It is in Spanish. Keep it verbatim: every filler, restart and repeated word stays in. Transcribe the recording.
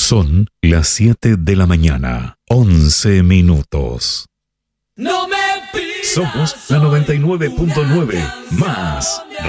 Son las siete de la mañana, once minutos. No me pidas Somos la noventa y nueve punto nueve más